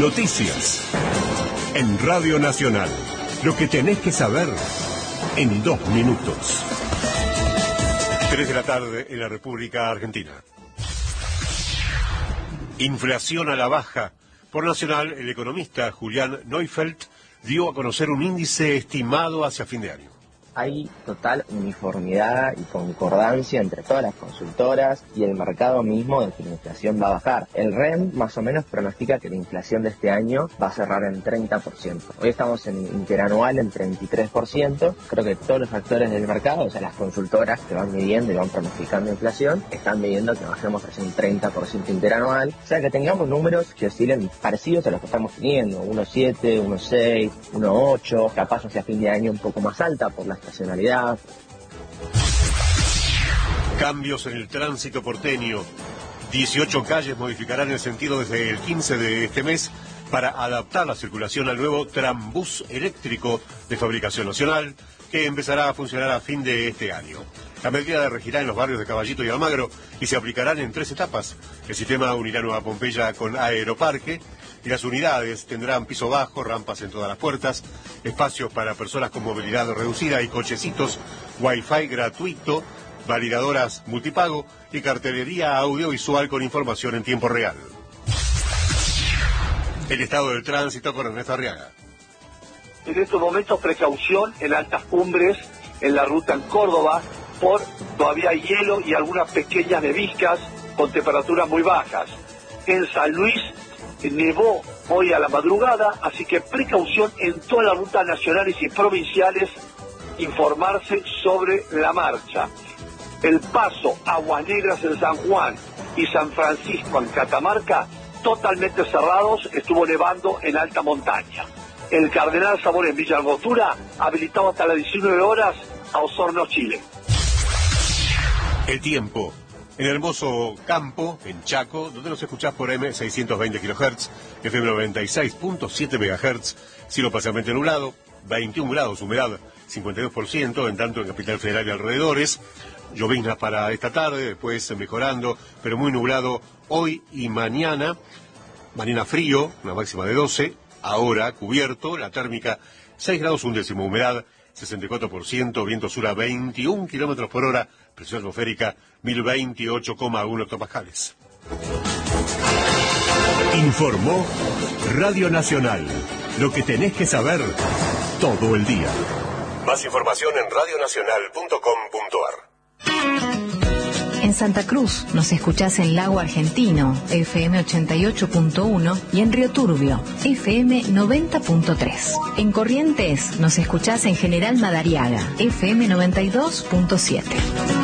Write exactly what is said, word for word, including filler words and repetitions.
Noticias. En Radio Nacional. Lo que tenés que saber en dos minutos. Tres de la tarde en la República Argentina. Inflación a la baja. Por Nacional, el economista Julián Neufeld dio a conocer un índice estimado hacia fin de año. Hay total uniformidad y concordancia entre todas las consultoras y el mercado mismo de que la inflación va a bajar. El R E M más o menos pronostica que la inflación de este año va a cerrar en treinta por ciento. Hoy estamos en interanual en treinta y tres por ciento. Creo que todos los actores del mercado, o sea, las consultoras que van midiendo y van pronosticando inflación, están midiendo que bajemos hacia un treinta por ciento interanual. O sea, que tengamos números que oscilen parecidos a los que estamos teniendo, uno coma siete, uno coma seis, uno coma ocho, capaz hacia fin de año un poco más alta por las estacionalidad. Cambios en el tránsito porteño. dieciocho calles modificarán el sentido desde el quince de este mes para adaptar la circulación al nuevo trambús eléctrico de fabricación nacional que empezará a funcionar a fin de este año. La medida regirá en los barrios de Caballito y Almagro y se aplicarán en tres etapas. El sistema unirá Nueva Pompeya con Aeroparque y las unidades tendrán piso bajo, rampas en todas las puertas, espacios para personas con movilidad reducida y cochecitos, wifi gratuito, validadoras multipago y cartelería audiovisual con información en tiempo real. El estado del tránsito con Ernesto Arriaga. En estos momentos precaución en altas cumbres, en la ruta en Córdoba, por todavía hay hielo y algunas pequeñas neviscas con temperaturas muy bajas. En San Luis nevó hoy a la madrugada, así que precaución en todas las rutas nacionales y provinciales, informarse sobre la marcha. El Paso, Aguas Negras en San Juan y San Francisco en Catamarca, totalmente cerrados, estuvo nevando en alta montaña. El Cardenal Sabor en Villa Angostura, habilitado hasta las diecinueve horas a Osorno, Chile. El tiempo. En el hermoso campo, en Chaco, donde nos escuchás por M seiscientos veinte kilohertz, F M noventa y seis punto siete megahertz, cielo parcialmente nublado, veintiún grados, humedad cincuenta y dos por ciento, en tanto en Capital Federal y alrededores, lloviznas para esta tarde, después mejorando, pero muy nublado hoy y mañana, mañana frío, una máxima de doce, ahora cubierto, la térmica seis grados un décimo, humedad sesenta y cuatro por ciento, viento sur a veintiún kilómetros por hora, presión atmosférica mil veintiocho coma uno hectopascales. Informó Radio Nacional. Lo que tenés que saber todo el día. Más información en radio nacional punto com punto ar. En Santa Cruz nos escuchás en Lago Argentino, F M ochenta y ocho punto uno, y en Río Turbio, F M noventa punto tres. En Corrientes nos escuchás en General Madariaga, F M noventa y dos punto siete.